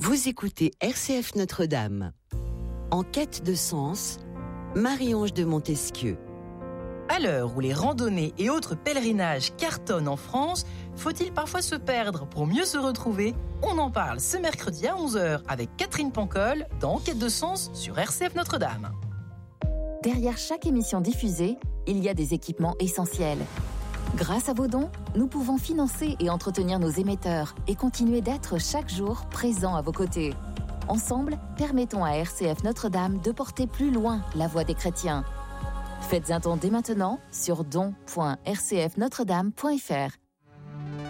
Vous écoutez RCF Notre-Dame. En quête de sens, Marie-Ange de Montesquieu. À l'heure où les randonnées et autres pèlerinages cartonnent en France, faut-il parfois se perdre pour mieux se retrouver ? On en parle ce mercredi à 11h avec Catherine Pancol dans En quête de sens sur RCF Notre-Dame. Derrière chaque émission diffusée, il y a des équipements essentiels. Grâce à vos dons, nous pouvons financer et entretenir nos émetteurs et continuer d'être chaque jour présents à vos côtés. Ensemble, permettons à RCF Notre-Dame de porter plus loin la voix des chrétiens. Faites un don dès maintenant sur don.rcfnotredame.fr.